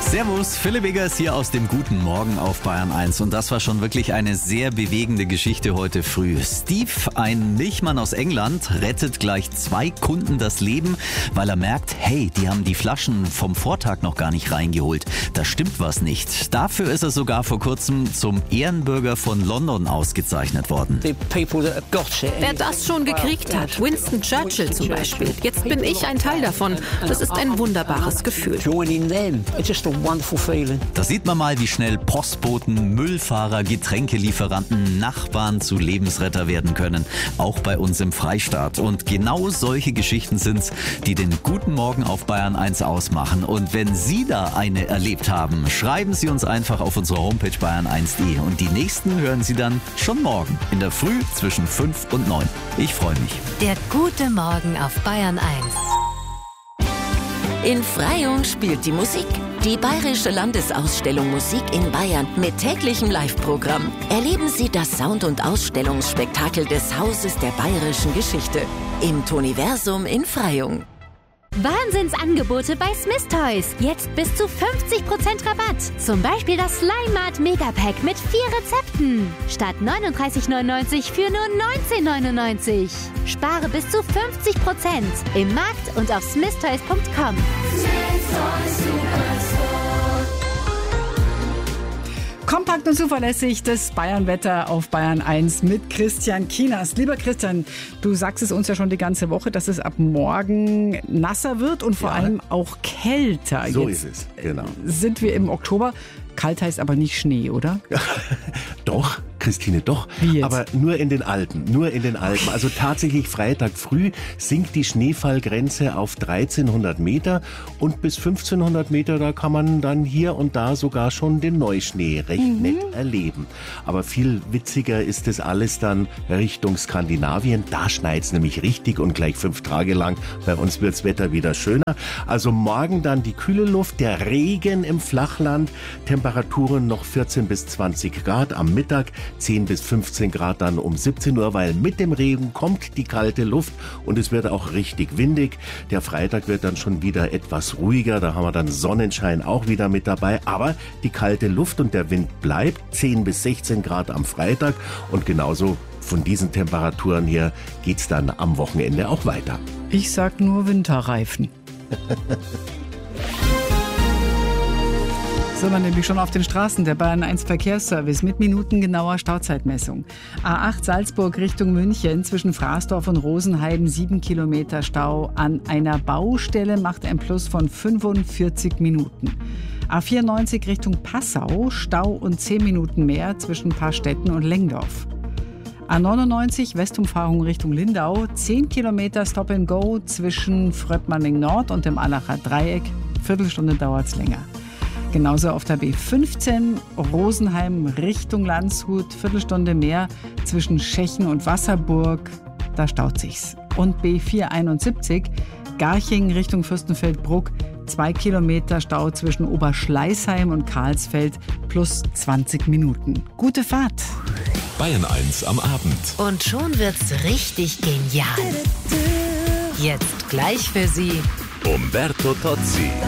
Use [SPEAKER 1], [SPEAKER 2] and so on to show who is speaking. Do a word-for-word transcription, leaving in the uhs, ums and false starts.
[SPEAKER 1] Servus, Philipp Eggers hier aus dem Guten Morgen auf Bayern eins. Und das war schon wirklich eine sehr bewegende Geschichte heute früh. Steve, ein Milchmann aus England, rettet gleich zwei Kunden das Leben, weil er merkt, hey, die haben die Flaschen vom Vortag noch gar nicht reingeholt. Da stimmt was nicht. Dafür ist er sogar vor kurzem zum Ehrenbürger von London ausgezeichnet worden.
[SPEAKER 2] Wer das schon gekriegt hat, Winston Churchill zum Beispiel. Jetzt bin ich ein Teil davon. Das ist ein wunderbares Gefühl.
[SPEAKER 1] Da sieht man mal, wie schnell Postboten, Müllfahrer, Getränkelieferanten, Nachbarn zu Lebensretter werden können. Auch bei uns im Freistaat. Und genau solche Geschichten sind's, die den Guten Morgen auf Bayern eins ausmachen. Und wenn Sie da eine erlebt haben, schreiben Sie uns einfach auf unsere Homepage bayern eins punkt de. Und die nächsten hören Sie dann schon morgen in der Früh zwischen fünf und neun. Ich freue mich.
[SPEAKER 3] Der Gute Morgen auf Bayern eins. In Freyung spielt die Musik. Die Bayerische Landesausstellung Musik in Bayern mit täglichem Live-Programm. Erleben Sie das Sound- und Ausstellungsspektakel des Hauses der bayerischen Geschichte im Toniversum in Freyung.
[SPEAKER 4] Wahnsinnsangebote bei Smith Toys. Jetzt bis zu fünfzig Prozent Rabatt. Zum Beispiel das Slimat Megapack mit vier Rezepten. Statt neununddreißig neunundneunzig für nur neunzehn neunundneunzig. Spare bis zu fünfzig Prozent im Markt und auf smith toys punkt com.
[SPEAKER 5] Kompakt und zuverlässig das Bayernwetter auf Bayern eins mit Christian Kienast. Lieber Christian, du sagst es uns ja schon die ganze Woche, dass es ab morgen nasser wird und vor ja. allem auch kälter.
[SPEAKER 6] So
[SPEAKER 5] Jetzt
[SPEAKER 6] ist es, genau.
[SPEAKER 5] Sind wir im Oktober. Kalt heißt aber nicht Schnee, oder?
[SPEAKER 6] Doch, Christine, doch.
[SPEAKER 5] Wie jetzt?
[SPEAKER 6] Aber nur in den Alpen, nur in den Alpen. Also tatsächlich Freitag früh sinkt die Schneefallgrenze auf dreizehnhundert Meter und bis fünfzehnhundert Meter, da kann man dann hier und da sogar schon den Neuschnee recht mhm. nett erleben. Aber viel witziger ist es alles dann Richtung Skandinavien. Da schneit's nämlich richtig und gleich fünf Tage lang. Bei uns wird's Wetter wieder schöner. Also morgen dann die kühle Luft, der Regen im Flachland, Temperaturen noch vierzehn bis zwanzig Grad am Mittag, zehn bis fünfzehn Grad dann um siebzehn Uhr, weil mit dem Regen kommt die kalte Luft und es wird auch richtig windig. Der Freitag wird dann schon wieder etwas ruhiger, da haben wir dann Sonnenschein auch wieder mit dabei, aber die kalte Luft und der Wind bleibt, zehn bis sechzehn Grad am Freitag und genauso von diesen Temperaturen her geht's dann am Wochenende auch weiter.
[SPEAKER 5] Ich sag nur Winterreifen. So, man nämlich schon auf den Straßen der Bayern eins Verkehrsservice mit minutengenauer Stauzeitmessung. A acht Salzburg Richtung München zwischen Fraßdorf und Rosenheim sieben Kilometer Stau an einer Baustelle macht ein Plus von fünfundvierzig Minuten. A vierundneunzig Richtung Passau Stau und zehn Minuten mehr zwischen Paarstetten und Lengdorf. A neunundneunzig Westumfahrung Richtung Lindau zehn Kilometer Stop and Go zwischen Fröttmanning Nord und dem Allacher Dreieck. Viertelstunde dauert's länger. Genauso auf der B fünfzehn Rosenheim Richtung Landshut, Viertelstunde mehr zwischen Schechen und Wasserburg, da staut sich's. Und B vierhunderteinundsiebzig Garching Richtung Fürstenfeldbruck, zwei Kilometer Stau zwischen Oberschleißheim und Karlsfeld plus zwanzig Minuten. Gute Fahrt!
[SPEAKER 7] Bayern eins am Abend.
[SPEAKER 3] Und schon wird's richtig genial. Jetzt gleich für Sie
[SPEAKER 7] Umberto Tozzi.